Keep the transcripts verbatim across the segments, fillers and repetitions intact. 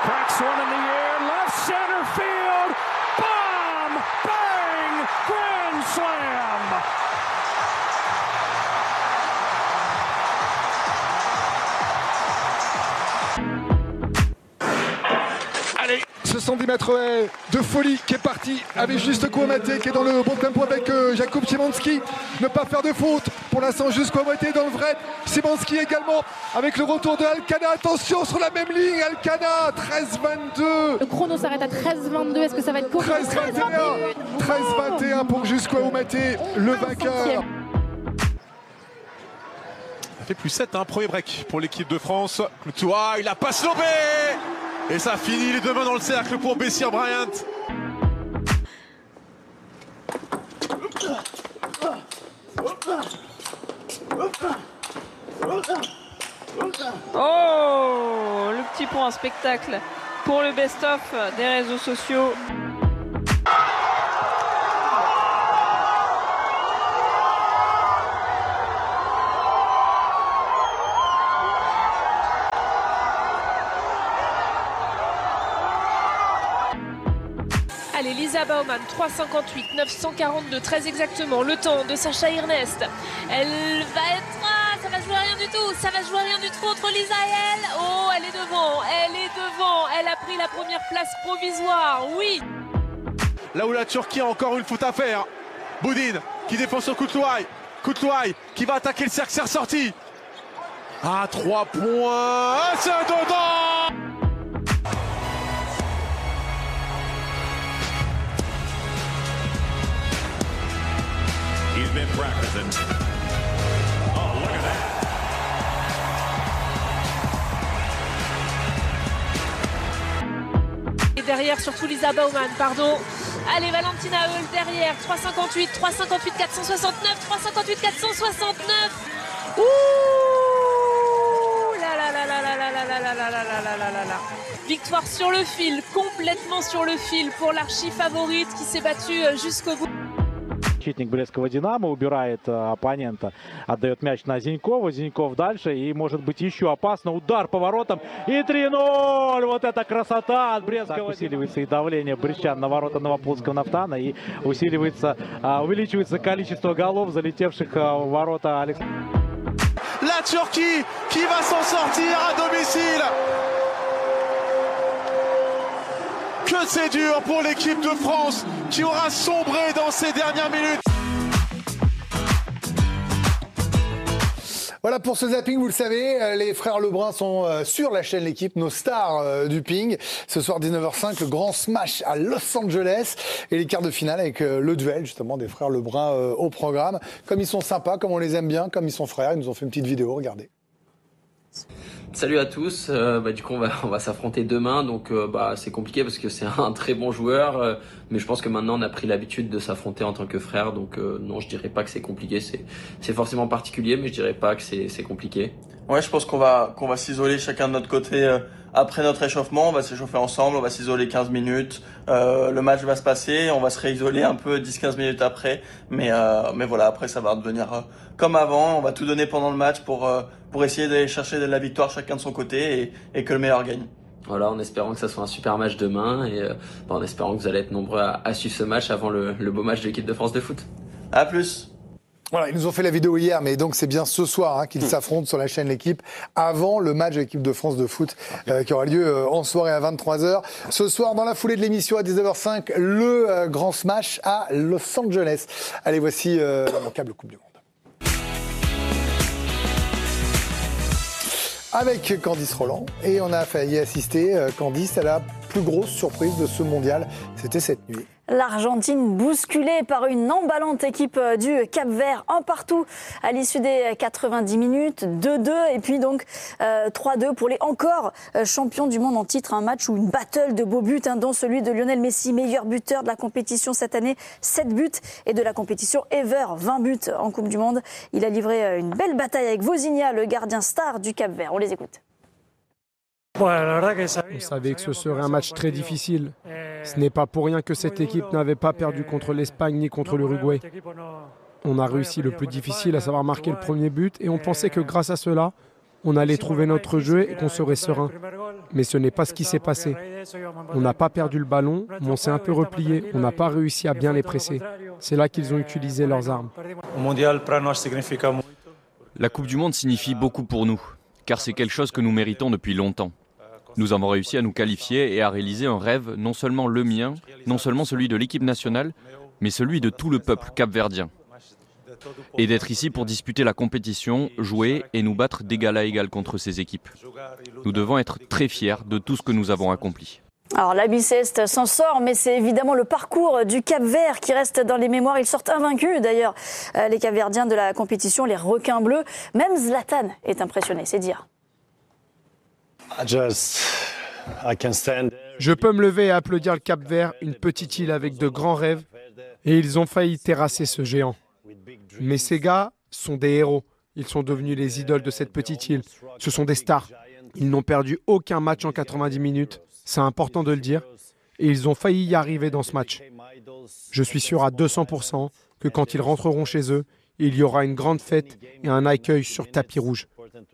Cracks one in the air, left center field. Bomb! Bang! Grand slam! Allez, ce soixante-dix mètres de folie qui est parti avec juste Kouamate qui est dans le bon tempo avec euh, Jakub Szymanski. Ne pas faire de faute pour l'instant, juste Kouamate dans le vrai. Szymanski également avec le retour de Alcana. Attention sur la même ligne, Alcana, treize vingt-deux. Le chrono s'arrête à treize vingt-deux. Est-ce que ça va être court? treize vingt et un. treize vingt et un pour juste Kouamate, le vainqueur. Ça fait plus sept, hein, premier break pour l'équipe de France. Courtois, il a pas slopé. Et ça finit les deux mains dans le cercle pour Bessir Bryant. Oh, le petit point spectacle pour le best-of des réseaux sociaux. Allez, Lisa Baumann, trois cinquante-huit, neuf cent quarante-deux, très exactement, le temps de Sacha Irnest. Elle va être... Ah, ça va jouer rien du tout, ça va jouer rien du tout entre Lisa et elle. Oh, elle est devant, elle est devant, elle a pris la première place provisoire, oui. Là où la Turquie a encore une faute à faire. Boudin qui défend sur Koutoua. Koutoua qui va attaquer le cercle, c'est ressorti. Ah, trois points, ah, c'est dedans. He's been practicing. Oh, look at that. Et derrière, surtout Lisa Baumann, pardon. Allez, Valentina Heul derrière, trois cinquante-huit, trois cinquante-huit, quatre cent soixante-neuf, trois cinquante-huit, quatre cent soixante-neuf. Ouh là là là là là là là là là là là là là là là. Victoire sur le fil, complètement sur le fil pour l'archi favorite qui s'est battue jusqu'au bout. Защитник Брестского «Динамо» убирает э, оппонента, отдает мяч на Зинькова, Зиньков дальше, и может быть еще опасно, удар по воротам, и три ноль, вот это красота от Брестского. Так усиливается и давление брестчан на ворота Новополоцкого «Нафтана», и усиливается, э, увеличивается количество голов, залетевших э, в ворота Александра. La Turquie qui va s'en sortir à domicile. Que c'est dur pour l'équipe de France qui aura sombré dans ces dernières minutes. Voilà pour ce zapping, vous le savez, les frères Lebrun sont sur la chaîne L'équipe, nos stars du ping. Ce soir dix-neuf heures cinq, le grand smash à Los Angeles et les quarts de finale avec le duel justement des frères Lebrun au programme. Comme ils sont sympas, comme on les aime bien, comme ils sont frères, ils nous ont fait une petite vidéo, regardez. Salut à tous, euh, bah, du coup on va, on va s'affronter demain, donc euh, bah, c'est compliqué parce que c'est un très bon joueur, euh, mais je pense que maintenant on a pris l'habitude de s'affronter en tant que frère, donc euh, non, je dirais pas que c'est compliqué, c'est, c'est forcément particulier, mais je dirais pas que c'est, c'est compliqué. Ouais, je pense qu'on va, qu'on va s'isoler chacun de notre côté euh, après notre échauffement, on va s'échauffer ensemble, on va s'isoler quinze minutes, euh, le match va se passer, on va se réisoler un peu dix quinze minutes après, mais, euh, mais voilà, après ça va devenir euh, comme avant, on va tout donner pendant le match pour, euh, pour essayer d'aller chercher de la victoire chacun de son côté et, et que le meilleur gagne. Voilà, en espérant que ça soit un super match demain et euh, en espérant que vous allez être nombreux à, à suivre ce match avant le, le beau match de l'équipe de France de foot. À plus. Voilà, ils nous ont fait la vidéo hier, mais donc c'est bien ce soir hein, qu'ils mmh. s'affrontent sur la chaîne L'équipe avant le match de l'équipe de France de foot euh, qui aura lieu euh, en soirée à vingt-trois heures. Ce soir, dans la foulée de l'émission à dix-neuf heures cinq, le euh, grand smash à Los Angeles. Allez, voici euh, mon câble Coupe du Monde. Avec Candice Roland, et on a failli assister, euh, Candice, à la plus grosse surprise de ce mondial, c'était cette nuit. L'Argentine bousculée par une emballante équipe du Cap-Vert, un partout à l'issue des quatre-vingt-dix minutes, deux deux et puis donc euh, trois deux pour les encore euh, champions du monde en titre. Un match où une battle de beaux buts, hein, dont celui de Lionel Messi, meilleur buteur de la compétition cette année, sept buts, et de la compétition ever, vingt buts en Coupe du Monde. Il a livré une belle bataille avec Vozinha, le gardien star du Cap-Vert. On les écoute. On savait que ce serait un match très difficile. Ce n'est pas pour rien que cette équipe n'avait pas perdu contre l'Espagne ni contre l'Uruguay. On a réussi le plus difficile, à savoir marquer le premier but, et on pensait que grâce à cela, on allait trouver notre jeu et qu'on serait serein. Mais ce n'est pas ce qui s'est passé. On n'a pas perdu le ballon, mais on s'est un peu replié. On n'a pas réussi à bien les presser. C'est là qu'ils ont utilisé leurs armes. La Coupe du Monde signifie beaucoup pour nous, car c'est quelque chose que nous méritons depuis longtemps. Nous avons réussi à nous qualifier et à réaliser un rêve, non seulement le mien, non seulement celui de l'équipe nationale, mais celui de tout le peuple capverdien. Et d'être ici pour disputer la compétition, jouer et nous battre d'égal à égal contre ces équipes. Nous devons être très fiers de tout ce que nous avons accompli. Alors la Biceste s'en sort, mais c'est évidemment le parcours du Cap-Vert qui reste dans les mémoires. Ils sortent invaincus d'ailleurs, euh, les Cap-Verdiens de la compétition, les requins bleus. Même Zlatan est impressionné, c'est dire. Je peux me lever et applaudir le Cap-Vert, une petite île avec de grands rêves, et ils ont failli terrasser ce géant. Mais ces gars sont des héros. Ils sont devenus les idoles de cette petite île. Ce sont des stars. Ils n'ont perdu aucun match en quatre-vingt-dix minutes. C'est important de le dire. Et ils ont failli y arriver dans ce match. Je suis sûr à deux cents pour cent que quand ils rentreront chez eux, il y aura une grande fête et un accueil sur tapis rouge.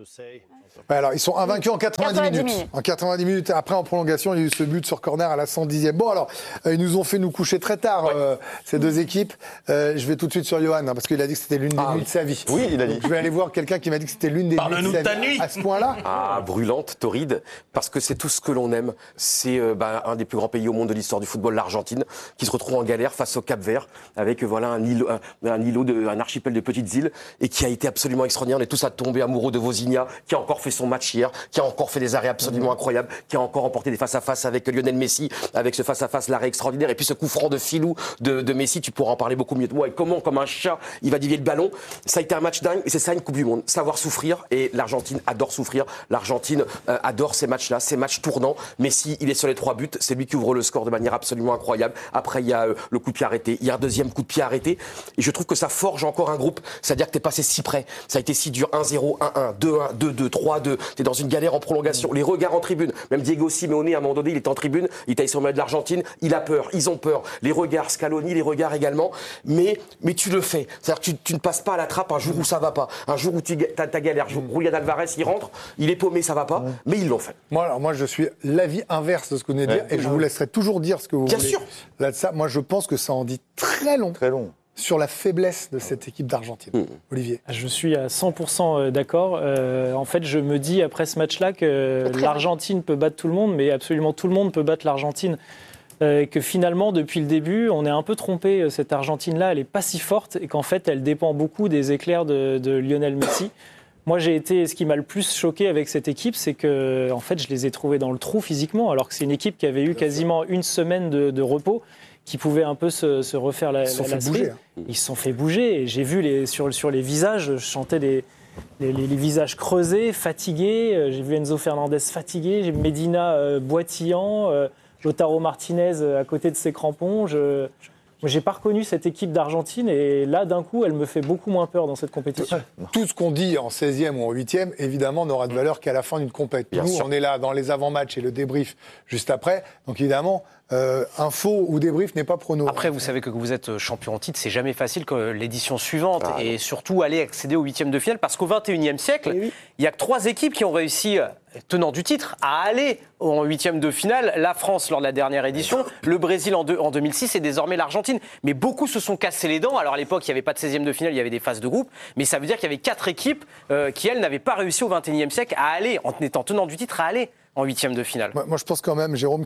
Ouais, alors, ils sont invaincus en quatre-vingt-dix, quatre-vingt-dix minutes. minutes. En quatre-vingt-dix minutes, après en prolongation, il y a eu ce but sur corner à la cent dixième. Bon, alors, euh, ils nous ont fait nous coucher très tard, ouais. euh, ces deux équipes. Euh, je vais tout de suite sur Johan, hein, parce qu'il a dit que c'était l'une des ah, nuits oui. de sa vie. Oui, il a dit. Donc, je vais aller voir quelqu'un qui m'a dit que c'était l'une des Parle-nous nuits de sa de ta vie. nuit. À ce point-là. Ah, brûlante, torride, parce que c'est tout ce que l'on aime. C'est euh, bah, un des plus grands pays au monde de l'histoire du football, l'Argentine, qui se retrouve en galère face au Cap-Vert, avec euh, voilà, un, îlot, un, un, îlot de, un archipel de petites îles, et qui a été absolument extraordinaire. On est tous à tomber amoureux de Vozinha, qui a encore fait son match hier, qui a encore fait des arrêts absolument mmh. incroyables, qui a encore remporté des face-à-face avec Lionel Messi, avec ce face-à-face, l'arrêt extraordinaire, et puis ce coup franc de filou de, de Messi, tu pourras en parler beaucoup mieux de moi, et comment, comme un chat, il va dévier le ballon. Ça a été un match dingue, et c'est ça une Coupe du Monde, savoir souffrir, et l'Argentine adore souffrir, l'Argentine euh, adore ces matchs-là, ces matchs tournants. Messi, il est sur les trois buts, c'est lui qui ouvre le score de manière absolument incroyable. Après, il y a euh, le coup de pied arrêté, il y a un deuxième coup de pied arrêté, et je trouve que ça forge encore un groupe, c'est-à-dire que t'es passé si près, ça a été si dur, un zéro, un un, deux un, deux deux, trois deux, t'es dans une galère en prolongation, les regards en tribune, même Diego Simeone à un moment donné il est en tribune, il taille sur le maillot de l'Argentine, il a peur, ils ont peur, les regards, Scaloni, les regards également, mais, mais tu le fais, c'est-à-dire que tu, tu ne passes pas à la trappe un jour où ça va pas, un jour où tu as ta galère, Julián Alvarez il rentre, il est paumé, ça va pas, mais ils l'ont fait. Moi, alors, moi je suis l'avis inverse de ce que vous venez de dire, ouais. et je vous laisserai toujours dire ce que vous Bien voulez. Bien sûr. Là de ça, moi je pense que ça en dit très long. Très long. Sur la faiblesse de cette équipe d'Argentine. Mmh. Olivier. Je suis à cent pour cent d'accord. Euh, en fait, je me dis après ce match-là que l'Argentine peut battre tout le monde, mais absolument tout le monde peut battre l'Argentine. Euh, que finalement, depuis le début, on est un peu trompé. Cette Argentine-là, elle n'est pas si forte et qu'en fait, elle dépend beaucoup des éclairs de, de Lionel Messi. Moi, j'ai été, ce qui m'a le plus choqué avec cette équipe, c'est que, en fait, je les ai trouvés dans le trou physiquement, alors que c'est une équipe qui avait eu quasiment une semaine de, de repos, qui pouvaient un peu se, se refaire la, Ils se sont la, fait la bouger. Hein. Ils se sont fait bouger. Et j'ai vu les, sur, sur les visages, je chantais les, les, les, les visages creusés, fatigués. J'ai vu Enzo Fernandez fatigué, j'ai Medina euh, boitillant, euh, Lautaro Martinez euh, à côté de ses crampons. Je n'ai pas reconnu cette équipe d'Argentine et là, d'un coup, elle me fait beaucoup moins peur dans cette compétition. Tout ce qu'on dit en seizième ou en huitième, évidemment, n'aura de valeur qu'à la fin d'une compétition. Nous, sûr. On est là dans les avant-matchs et le débrief juste après. Donc, évidemment, euh, info ou débrief n'est pas prono. Après, vous savez que vous êtes champion en titre, c'est jamais facile que l'édition suivante ah, et surtout aller accéder au huitième de finale parce qu'au vingt et unième siècle, oui. il n'y a que trois équipes qui ont réussi, tenant du titre, à aller en huitième de finale. La France lors de la dernière édition, le Brésil en, deux, en deux mille six et désormais l'Argentine. Mais beaucoup se sont cassés les dents. Alors à l'époque, il n'y avait pas de seizième de finale, il y avait des phases de groupe. Mais ça veut dire qu'il y avait quatre équipes euh, qui, elles, n'avaient pas réussi au vingt et unième siècle à aller, en étant tenant du titre, à aller en huitième de finale. Moi, moi, je pense quand même, Jérôme,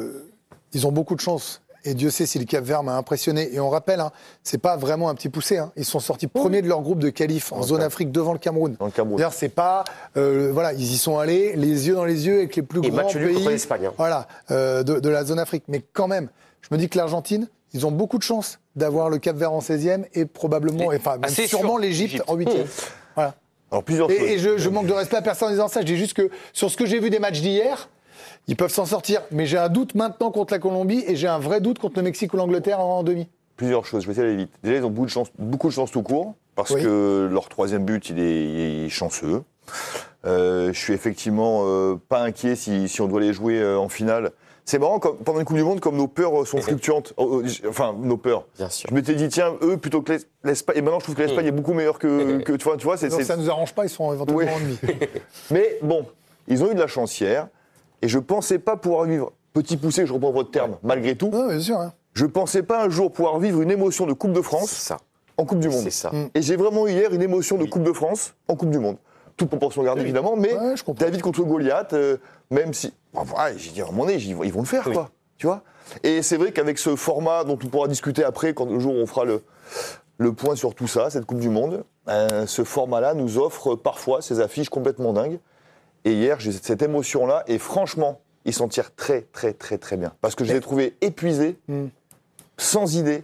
qu'ils ont beaucoup de chance. Et Dieu sait si le Cap-Vert m'a impressionné. Et on rappelle, hein, c'est pas vraiment un petit poussé. Hein. Ils sont sortis premiers de leur groupe de qualif en zone Afrique devant le Cameroun. Dans le Cameroun. C'est-à-dire, c'est pas, euh, voilà, ils y sont allés les yeux dans les yeux avec les plus et grands match pays, contre l'Espagne, hein. Voilà, euh, de, de la zone Afrique. Mais quand même, je me dis que l'Argentine, ils ont beaucoup de chance d'avoir le Cap-Vert en seizième et probablement, et, enfin, même sûrement l'Égypte en huitième. Mmh. Voilà. Alors plusieurs et, choses. Et je, je manque de respect à personne en disant ça. Je dis juste que sur ce que j'ai vu des matchs d'hier. Ils peuvent s'en sortir, mais j'ai un doute maintenant contre la Colombie et j'ai un vrai doute contre le Mexique ou l'Angleterre en, en demi. Plusieurs choses, je vais essayer d'aller vite. Déjà, ils ont beaucoup de chance, beaucoup de chance tout court, parce oui. que leur troisième but, il est, il est chanceux. Euh, je suis effectivement euh, pas inquiet si, si on doit les jouer euh, en finale. C'est marrant, comme, pendant une Coupe du Monde, comme nos peurs sont fluctuantes, enfin, nos peurs. Bien sûr. Je m'étais dit, tiens, eux, plutôt que l'Espagne, et maintenant je trouve que l'Espagne mmh. est beaucoup meilleure que, que tu vois, tu vois c'est, Donc, c'est... ça nous arrange pas, ils sont éventuellement oui. ennemis. Mais bon, ils ont eu de la chance hier. Et je ne pensais pas pouvoir vivre, petit poussé, je reprends votre terme, malgré tout. Ouais, bien sûr, hein. Je ne pensais pas un jour pouvoir vivre une émotion de Coupe de France ça. en Coupe du Monde. C'est ça. Et j'ai vraiment eu hier une émotion de Coupe de France en Coupe du Monde. Toute proportion gardée, évidemment, mais Ouais, je comprends. David contre Goliath, euh, même si. Bon, voilà, j'ai dit à un moment donné, ils vont, ils vont le faire, Oui. quoi. Tu vois. Et c'est vrai qu'avec ce format dont on pourra discuter après, quand le jour où on fera le, le point sur tout ça, cette Coupe du Monde, euh, ce format-là nous offre parfois ces affiches complètement dingues. Et hier, j'ai cette émotion-là, et franchement, ils s'en tirent très, très, très, très bien. Parce que je l'ai trouvé épuisé, Mm. sans idée.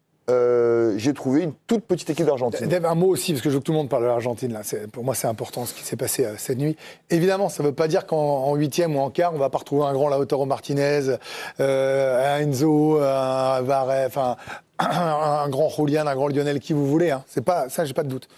Euh, j'ai trouvé une toute petite équipe d'Argentine. Dave, un mot aussi, parce que je veux que tout le monde parle de l'Argentine. Là. C'est, pour moi, c'est important ce qui s'est passé euh, cette nuit. Évidemment, ça ne veut pas dire qu'en huitième ou en quart, on ne va pas retrouver un grand Lautaro Martinez, euh, un Enzo, un Varese, enfin, un, un grand Julian, un grand Lionel, qui vous voulez. Hein. C'est pas, ça, j'ai pas de doute.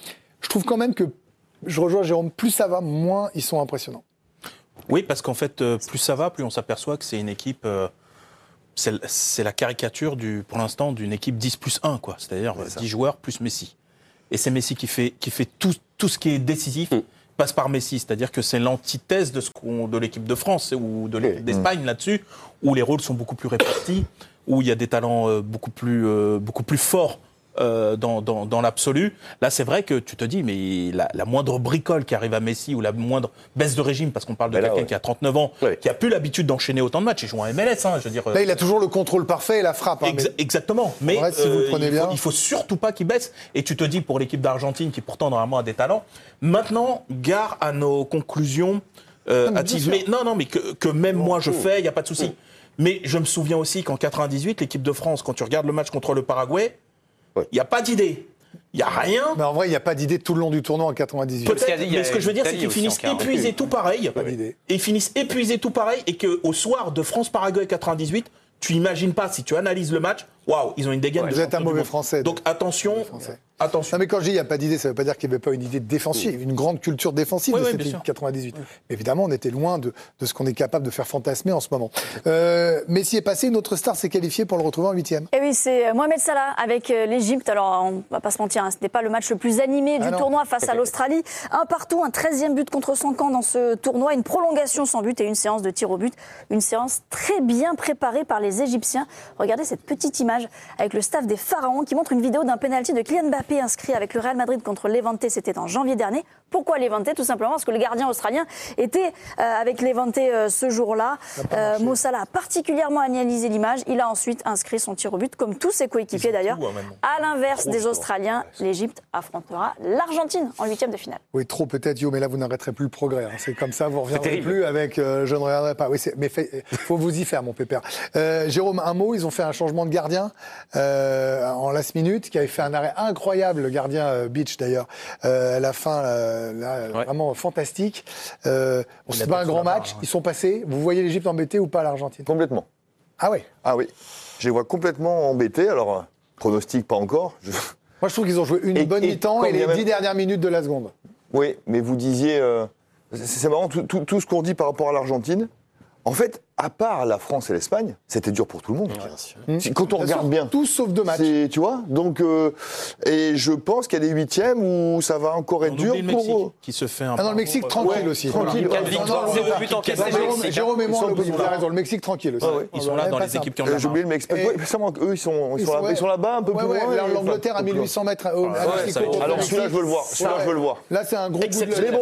Je trouve quand même que, je rejoins Jérôme, plus ça va, moins ils sont impressionnants. Oui, parce qu'en fait, euh, plus ça va, plus on s'aperçoit que c'est une équipe... Euh, c'est, c'est la caricature, du, pour l'instant, d'une équipe dix plus un, quoi. C'est-à-dire c'est dix joueurs plus Messi. Et c'est Messi qui fait, qui fait tout, tout ce qui est décisif, mm. passe par Messi. C'est-à-dire que c'est l'antithèse de, ce qu'on, de l'équipe de France ou de l'équipe d'Espagne, mm. là-dessus, où les rôles sont beaucoup plus répartis, où il y a des talents euh, beaucoup, plus, euh, beaucoup plus forts Euh, dans, dans, dans l'absolu. Là, c'est vrai que tu te dis, mais la, la moindre bricole qui arrive à Messi ou la moindre baisse de régime, parce qu'on parle de là, quelqu'un ouais. qui a trente-neuf ans, ouais. qui a plus l'habitude d'enchaîner autant de matchs, il joue en M L S. Hein, je veux dire, là, il a toujours le contrôle parfait et la frappe. Hein, exa- mais... Exactement. Mais vrai, si vous euh, le prenez il, bien... faut, il faut surtout pas qu'il baisse. Et tu te dis, pour l'équipe d'Argentine, qui pourtant normalement a des talents, maintenant, gare à nos conclusions euh, hâtives. Mais non, non, mais que, que même bon, moi je oh. fais, il n'y a pas de souci. Oh. Mais je me souviens aussi qu'en quatre-vingt-dix-huit, l'équipe de France, quand tu regardes le match contre le Paraguay, il n'y a pas d'idée. Il n'y a rien. Mais en vrai, il n'y a pas d'idée tout le long du tournoi en quatre-vingt-dix-huit. Peut-être, mais ce que je veux dire, c'est qu'ils finissent épuisés tout pareil. Et ils finissent épuisés tout pareil. Et qu'au soir de France-Paraguay quatre-vingt-dix-huit, tu n'imagines pas, si tu analyses le match, waouh, ils ont une dégaine. Ouais, de vous êtes un mauvais français. Donc attention. Attention. Non, mais quand je dis il n'y a pas d'idée, ça ne veut pas dire qu'il n'y avait pas une idée défensive, oui. une grande culture défensive oui, de oui, cette équipe quatre-vingt-dix-huit. Oui. Mais évidemment, on était loin de, de ce qu'on est capable de faire fantasmer en ce moment. Euh, Messi est passé, une autre star s'est qualifiée pour le retrouver en huitième. Et oui, c'est Mohamed Salah avec l'Égypte. Alors, on ne va pas se mentir, hein, ce n'était pas le match le plus animé du ah tournoi face à l'Australie. Un partout, un treizième but contre son camp dans ce tournoi, une prolongation sans but et une séance de tir au but. Une séance très bien préparée par les Égyptiens. Regardez cette petite image avec le staff des Pharaons qui montre une vidéo d'un penalty de Kylian Mbappé inscrit avec le Real Madrid contre Levante, c'était en janvier dernier. Pourquoi Levante ? Tout simplement parce que le gardien australien était euh, avec Levante euh, ce jour-là. Euh, Mo Salah a particulièrement analysé l'image. Il a ensuite inscrit son tir au but, comme tous ses coéquipiers d'ailleurs. Hein, à l'inverse trop des fort. Australiens, l'Égypte affrontera l'Argentine en huitième de finale. Oui, trop peut-être, Yo, mais là vous n'arrêterez plus le progrès. Hein. C'est comme ça, vous ne reviendrez plus avec euh, je ne regarderai pas. Oui, c'est, mais il faut vous y faire, mon pépère. Euh, Jérôme, un mot, ils ont fait un changement de gardien euh, en last minute, qui avait fait un arrêt incroyable, le gardien euh, Beach d'ailleurs, euh, à la fin. Euh, Là, ouais. Vraiment fantastique. Euh, on se bat un grand match. Barre, ouais. Ils sont passés. Vous voyez l'Égypte embêtée ou pas l'Argentine ? Complètement. Ah oui. Ah oui. Je les vois complètement embêtés. Alors, pronostic pas encore. Je... Moi, je trouve qu'ils ont joué une et, bonne et mi-temps et les même... dix dernières minutes de la seconde. Oui, mais vous disiez... Euh... C'est, c'est marrant, tout, tout, tout ce qu'on dit par rapport à l'Argentine, en fait, à part la France et l'Espagne, c'était dur pour tout le monde. Bien sûr. Quand on bien regarde sûr, bien. Tout sauf deux matchs. Tu vois, donc, euh, et je pense qu'il y a des huitièmes où ça va encore être on dur pour... Mexique, qui se fait un ah non, le Mexique, euh, tranquille ouais, aussi. Tranquille. quatre victoires, zéro but encaissé. Jérôme et moi, vous avez raison, le Mexique, tranquille aussi. Ah ouais, ils sont là dans les équipes qui ont J'ai oublié le Mexique. Eux, ils sont là-bas un peu plus loin. L'Angleterre à mille huit cents mètres. Alors celui-là, je veux le voir. Celui-là, je veux le voir. Là, c'est un gros bout de... Mais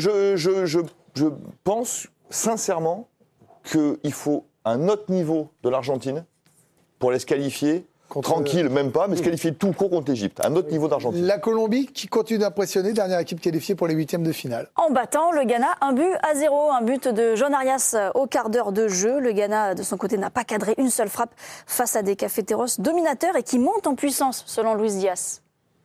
bon, je pense sincèrement qu'il faut un autre niveau de l'Argentine pour aller se qualifier, contre tranquille, même pas, mais se qualifier tout court contre l'Égypte. Un autre niveau d'Argentine. La Colombie qui continue d'impressionner, dernière équipe qualifiée pour les huitièmes de finale. En battant le Ghana, un but à zéro, un but de John Arias au quart d'heure de jeu. Le Ghana, de son côté, n'a pas cadré une seule frappe face à des cafeteros dominateurs et qui montent en puissance, selon Luis Diaz.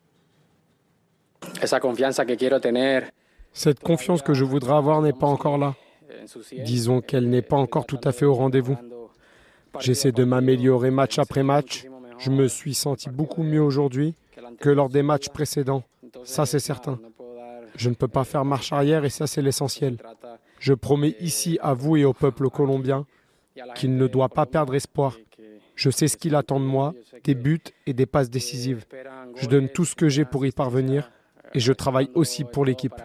Cette confiance que je voudrais avoir n'est pas encore là. Disons qu'elle n'est pas encore tout à fait au rendez-vous. J'essaie de m'améliorer match après match. Je me suis senti beaucoup mieux aujourd'hui que lors des matchs précédents. Ça, c'est certain. Je ne peux pas faire marche arrière et ça, c'est l'essentiel. Je promets ici à vous et au peuple colombien qu'il ne doit pas perdre espoir. Je sais ce qu'il attend de moi, des buts et des passes décisives. Je donne tout ce que j'ai pour y parvenir et je travaille aussi pour l'équipe.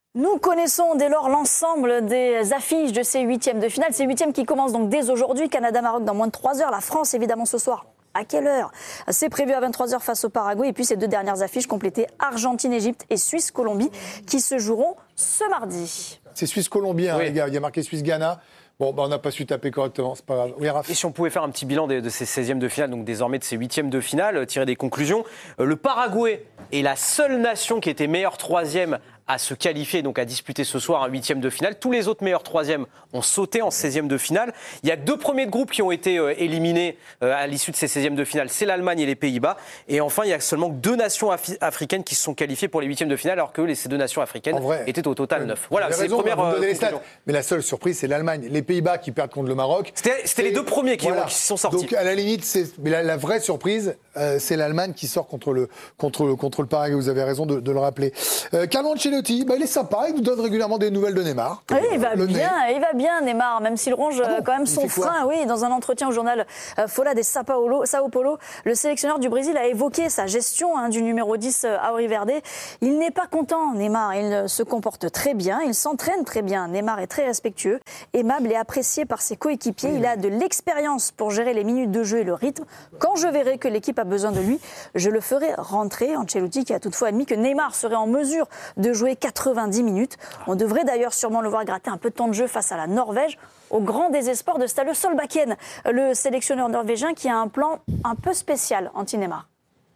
Nous connaissons dès lors l'ensemble des affiches de ces huitièmes de finale. Ces huitièmes qui commencent donc dès aujourd'hui. Canada-Maroc dans moins de trois heures. La France, évidemment, ce soir. À quelle heure? C'est prévu à vingt-trois heures face au Paraguay. Et puis ces deux dernières affiches complétées, Argentine-Égypte et Suisse-Colombie, qui se joueront ce mardi. C'est Suisse-Colombie, hein, Oui. les gars. Il y a marqué Suisse-Ghana. Bon, bah, on n'a pas su taper correctement, c'est pas grave. Oui, Raph. Et si on pouvait faire un petit bilan de, de ces seizièmes de finale, donc désormais de ces huitièmes de finale, euh, tirer des conclusions. Euh, le Paraguay est la seule nation qui était meilleure troisième à se qualifier, donc à disputer ce soir un huitième de finale. Tous les autres meilleurs troisièmes ont sauté en seizième de finale. Il y a deux premiers de groupe qui ont été euh, éliminés euh, à l'issue de ces seizièmes de finale, c'est l'Allemagne et les Pays-Bas. Et enfin, il y a seulement deux nations af- africaines qui se sont qualifiées pour les huitièmes de finale, alors que les, ces deux nations africaines En vrai, étaient au total neuf. Voilà, Vous c'est avez les raison, premières vous me euh, donnez les stats. conclusions. Mais la seule surprise, c'est l'Allemagne. Les Pays-Bas qui perdent contre le Maroc. C'était, c'était les deux premiers qui, ont, qui sont sortis. Donc, à la limite, c'est, mais la, la vraie surprise, euh, c'est l'Allemagne qui sort contre le, contre le, contre le Paraguay. Vous avez raison de, de le rappeler. Euh, Carlo Ancelotti, bah, il est sympa. Il nous donne régulièrement des nouvelles de Neymar. Oui, il va Le bien, nez. il va bien Neymar, même s'il ronge Ah bon, euh, quand même il son fait quoi frein. Oui, dans un entretien au journal euh, Folha de Sao Paulo, Sao Paulo, le sélectionneur du Brésil a évoqué sa gestion hein, du numéro dix euh, Auri Verde. Il n'est pas content, Neymar. Il euh, se comporte très bien, il s'entraîne très bien. Neymar est très respectueux, aimable et apprécié par ses coéquipiers. Il a de l'expérience pour gérer les minutes de jeu et le rythme. Quand je verrai que l'équipe a besoin de lui, je le ferai rentrer. Ancelotti qui a toutefois admis que Neymar serait en mesure de jouer quatre-vingt-dix minutes. On devrait d'ailleurs sûrement le voir gratter un peu de temps de jeu face à la Norvège, au grand désespoir de Ståle Solbakken, le sélectionneur norvégien qui a un plan un peu spécial anti-Neymar.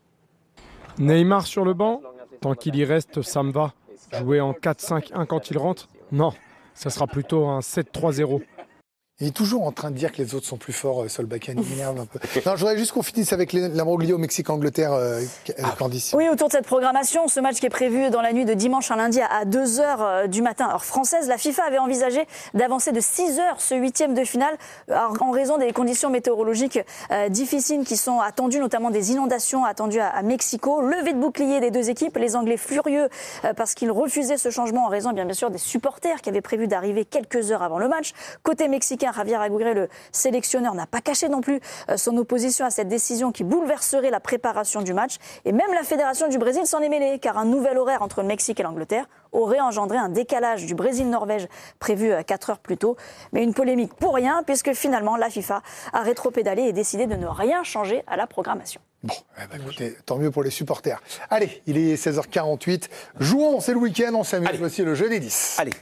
Neymar sur le banc, tant qu'il y reste, ça me va. Jouer en quatre cinq un quand il rentre, non, ça sera plutôt un sept trois zéro. Il est toujours en train de dire que les autres sont plus forts, euh, Solbakken, il m'énerve un peu. Non, je voudrais juste qu'on finisse avec les- l'imbroglio Mexique-Angleterre, euh, euh, Candice. Oui, autour de cette programmation, ce match qui est prévu dans la nuit de dimanche à lundi à deux heures du matin, heure française, la FIFA avait envisagé d'avancer de six heures ce huitième de finale en raison des conditions météorologiques euh, difficiles qui sont attendues, notamment des inondations attendues à, à Mexico. Levée de bouclier des deux équipes, les Anglais furieux euh, parce qu'ils refusaient ce changement en raison bien, bien sûr des supporters qui avaient prévu d'arriver quelques heures avant le match. Côté mexicain, Javier Aguirre, le sélectionneur, n'a pas caché non plus euh, son opposition à cette décision qui bouleverserait la préparation du match. Et même la Fédération du Brésil s'en est mêlée, car un nouvel horaire entre le Mexique et l'Angleterre aurait engendré un décalage du Brésil-Norvège prévu à quatre heures plus tôt. Mais une polémique pour rien, puisque finalement la FIFA a rétropédalé et décidé de ne rien changer à la programmation. Bon, eh ben, écoutez, tant mieux pour les supporters. Allez, il est seize heures quarante-huit. Jouons, c'est le week-end, on s'amuse aussi le jeu des dix. Allez.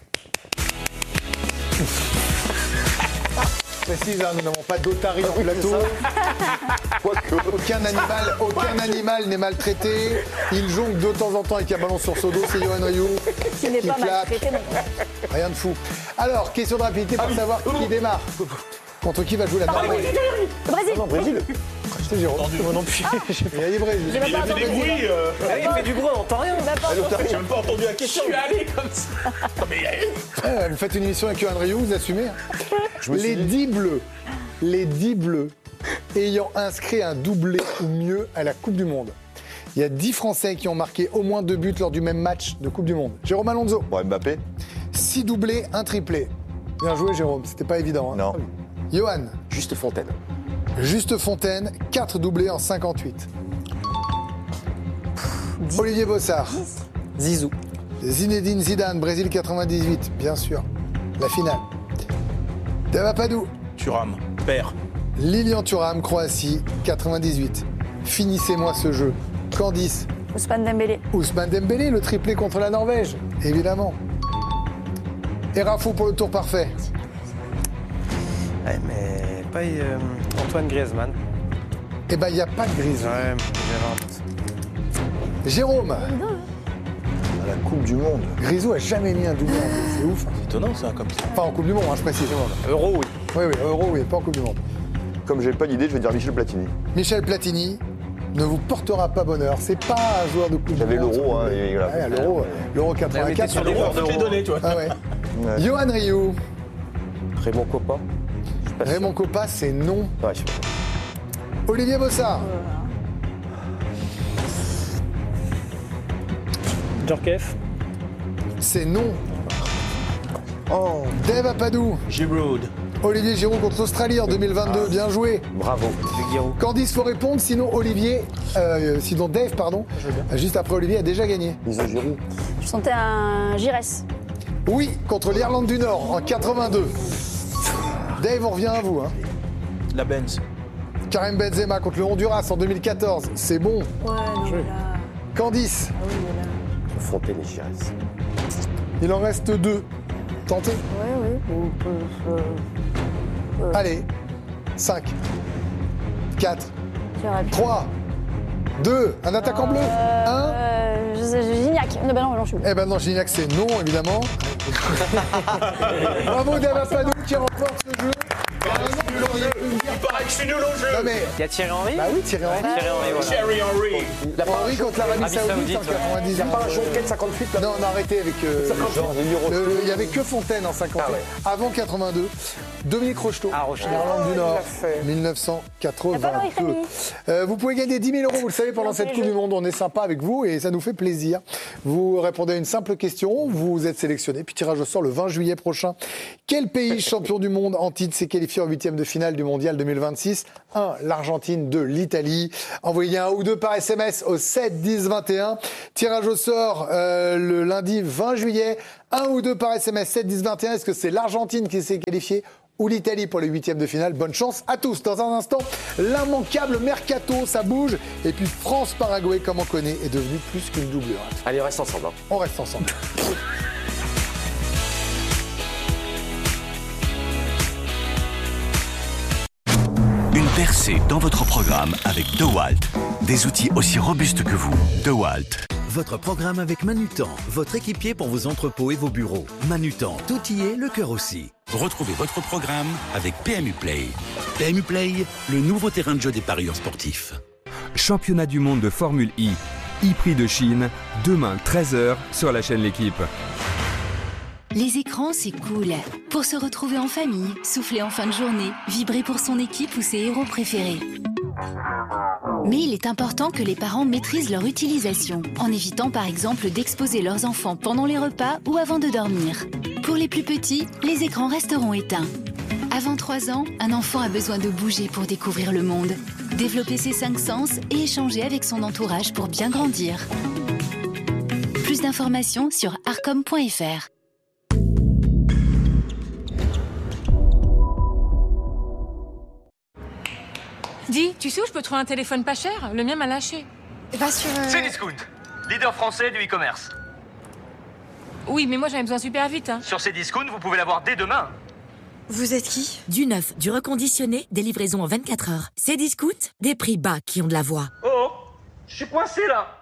Précise, hein, nous n'avons pas d'otarie en plateau. Aucun animal, aucun animal n'est maltraité. Il jongle de temps en temps avec un ballon sur son dos, c'est Yoann Rioux. Qui n'est pas claque. maltraité non plus. Rien de fou. Alors, question de rapidité pour savoir qui démarre. Contre qui va jouer la Norvège? Le Brésil. Non, Brésil. C'est Jérôme. Moi non plus. Il y a des Brésil. J'ai même pas entendu. Il fait du bruit, on n'entend rien. J'ai même pas Allô, entendu. t'as- J'ai même pas entendu la question. Je suis allé comme ça. Eh, vous faites une émission avec Yoann Rioux, vous assumez. me suis Les dit- dix bleus, les dix bleus ayant inscrit un doublé ou mieux à la Coupe du Monde. Il y a dix Français qui ont marqué au moins deux buts lors du même match de Coupe du Monde. Jérôme Alonso. Bon, Mbappé. six doublés, un triplé. Bien joué, Jérôme, c'était pas évident. Hein. Non. Johan. Juste Fontaine. Juste Fontaine, quatre doublés en cinquante-huit. Olivier Bossard. Zizou. Zinedine Zidane, Brésil quatre-vingt-dix-huit, bien sûr. La finale. Dava Padou. Thuram, père. Lilian Thuram, Croatie, quatre-vingt-dix-huit. Finissez-moi ce jeu. Candice. Ousmane Dembélé. Ousmane Dembélé, le triplé contre la Norvège, évidemment. Et Rafou pour le tour parfait. Ouais, mais pas euh, Antoine Griezmann. Eh ben, il n'y a pas de grise. Ouais, j'avais un... Jérôme. À la Coupe du Monde. Grisou a jamais mis un doublé. C'est ouf. C'est étonnant ça, comme ça. Enfin, en Coupe du Monde, hein, je précise. Euro, oui. Oui, oui, Euro, oui, pas en Coupe du Monde. Comme j'ai pas d'idée, je vais dire Michel Platini. Michel Platini ne vous portera pas bonheur. C'est pas un joueur de Coupe du J'avais Monde. l'Euro, hein, et voilà. Ouais, l'Euro, l'Euro quatre-vingt-quatre. sur l'Euro, Toutes les données, tu vois. Ah ouais. Ouais. Johan Rioux. Raymond Coppa. Raymond Coppa, c'est non. Ouais, je sais pas. Olivier Bossard. Djorkaeff. C'est non. Oh. Dave Apadou. Giroud. Olivier Giroud contre l'Australie en deux mille vingt-deux. Bien joué. Bravo. Candice, faut répondre, sinon Olivier, euh, sinon Dave, pardon, juste après Olivier a déjà gagné. Ils ont Giroud. Je sentais un Giresse. Oui, contre l'Irlande du Nord en quatre-vingt-deux. Dave, on revient à vous. Hein. La Benz. Karim Benzema contre le Honduras en deux mille quatorze. C'est bon. Ouais, non, mais là... Candice. Ah oui, mais là... Fontaine et Giresse. Il en reste deux. Tentez. Oui, oui. Euh... Allez. cinq, quatre, trois, deux, un attaquant bleu. un. Euh, Gignac. Non, ben non, non, je suis. Eh ben non, Gignac, c'est non, évidemment. Bravo, David Fadou qui remporte ce jeu. Il paraît que je suis nul au jeu. Non, mais... Il y a Thierry Henry. Bah oui, Thierry Henry. Thierry Henry, voilà. Thierry Henry. La Henry contre l'Arabie Saoudite en quatre-vingt-dix. Il n'y a pas un Jonquet de cinquante-huit là. Non, on a arrêté avec. Euh, genre, le, il n'y avait que Fontaine en cinquante. Ah ouais. Avant quatre-vingt-deux. Dominique Rocheteau. Ah, Rocheteau. L'Irlande du Nord. dix-neuf cent quatre-vingt-deux. Euh, vous pouvez gagner dix mille euros, vous le savez, pendant cette Coupe du Monde. On est sympa avec vous et ça nous fait plaisir. Vous répondez à une simple question, vous êtes sélectionné, puis tirage au sort le vingt juillet prochain. Quel pays champion du monde en titre s'est qualifié en huitième de finale du Mondial deux mille vingt-six? un. L'Argentine. deux. L'Italie. Envoyez un ou deux par S M S au sept dix vingt et un. Tirage au sort euh, le lundi vingt juillet. Un ou deux par S M S sept dix vingt et un. Est-ce que c'est l'Argentine qui s'est qualifiée ou l'Italie pour les huitièmes de finale? Bonne chance à tous. Dans un instant, l'immanquable Mercato, ça bouge. Et puis France-Paraguay, comme on connaît, est devenu plus qu'une doublure. Allez, on reste ensemble. Hein. On reste ensemble. Une percée dans votre programme avec DeWalt. Des outils aussi robustes que vous. DeWalt. Votre programme avec Manutan, votre équipier pour vos entrepôts et vos bureaux. Manutan, tout y est, le cœur aussi. Retrouvez votre programme avec P M U Play. P M U Play, le nouveau terrain de jeu des parieurs sportifs. Championnat du monde de Formule I. E-Prix de Chine, demain treize heures sur la chaîne L'Équipe. Les écrans, c'est cool. Pour se retrouver en famille, souffler en fin de journée, vibrer pour son équipe ou ses héros préférés. Mais il est important que les parents maîtrisent leur utilisation, en évitant par exemple d'exposer leurs enfants pendant les repas ou avant de dormir. Pour les plus petits, les écrans resteront éteints. Avant trois ans, un enfant a besoin de bouger pour découvrir le monde, développer ses cinq sens et échanger avec son entourage pour bien grandir. Plus d'informations sur arcom point f r. Dis, tu sais où je peux trouver un téléphone pas cher? Le mien m'a lâché. Va sur... Euh... Cdiscount, leader français du e-commerce. Oui, mais moi j'avais besoin super vite. Hein. Sur Cdiscount, vous pouvez l'avoir dès demain. Vous êtes qui? Du neuf, du reconditionné, des livraisons en vingt-quatre heures. Cdiscount, des prix bas qui ont de la voix. Oh, oh, je suis coincé là.